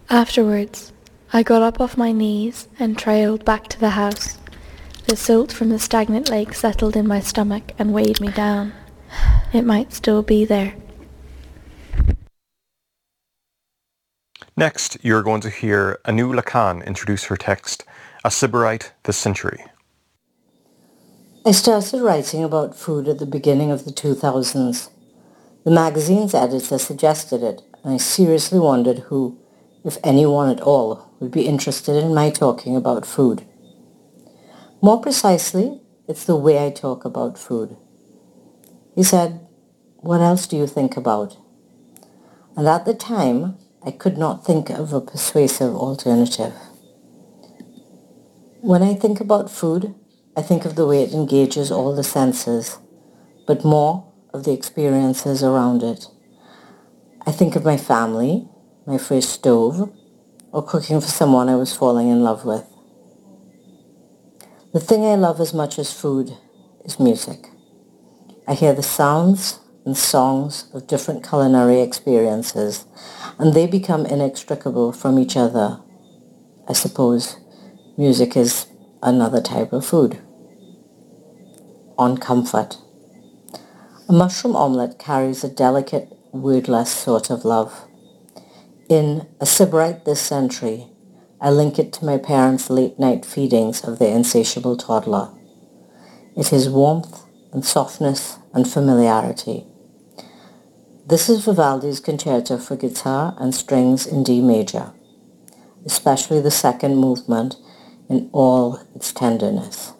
Afterwards, I got up off my knees and trailed back to the house. The silt from the stagnant lake settled in my stomach and weighed me down. It might still be there. Next, you're going to hear Anu Lacan introduce her text, A Sybarite this Century. I started writing about food at the beginning of the 2000s. The magazine's editor suggested it, and I seriously wondered who, if anyone at all, would be interested in my talking about food. More precisely, it's the way I talk about food. He said, "What else do you think about?" And at the time, I could not think of a persuasive alternative. When I think about food, I think of the way it engages all the senses, but more of the experiences around it. I think of my family, my first stove, or cooking for someone I was falling in love with. The thing I love as much as food is music. I hear the sounds and songs of different culinary experiences, and they become inextricable from each other. I suppose music is another type of food. On comfort. A mushroom omelette carries a delicate, wordless sort of love. In A Sybarite This Century, I link it to my parents' late-night feedings of their insatiable toddler. It is warmth and softness and familiarity. This is Vivaldi's concerto for guitar and strings in D major, especially the second movement in all its tenderness.